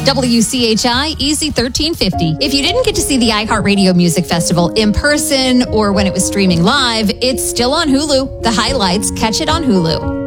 WCHI Easy 1350. If you didn't get to see the iHeartRadio Music Festival in person or when it was streaming live, it's still on Hulu. The highlights, catch it on Hulu.